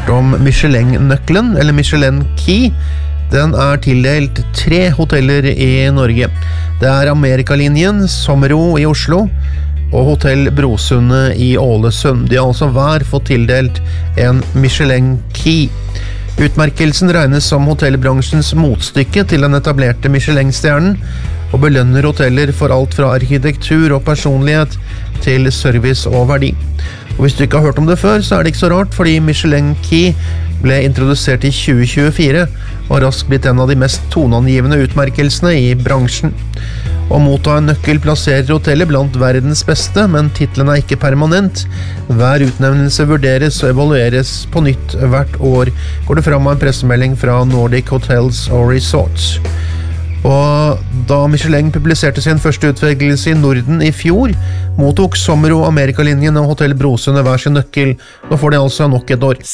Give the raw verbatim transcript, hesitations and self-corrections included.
hørt om Michelin-nøkkelen, eller Michelin Key. Den er tildelt tre hoteller i Norge. Det er Amerikalinjen, Sommero i Oslo, og Hotell Brosundet i Ålesund. De har altså hver fått tildelt en Michelin Key. Utmerkelsen regnes som hotellbransjens motstykke til den etablerte Michelin-stjernen, og belønner hoteller for alt fra arkitektur og personlighet til service og verdi. Og hvis du ikke har hørt om det før, så er det ikke så rart, fordi Michelin Key ble introdusert i tjue tjuefire, og har raskt blitt en av de mest toneangivende utmerkelsene i bransjen. Å motta en nøkkel plasserer hotellet blant verdens beste, men titlen er ikke permanent. Hver utnevnelse vurderes og evalueres på nytt hvert år, går det fram av en pressemelding fra Nordic Hotels og Resorts. Og da Michelin publiserte sin første utvelgelse i Norden i fjor, mottok Sommero, Amerikalinjen og Hotell Brosundet hver sin nøkkel. Nå får de altså nok et år.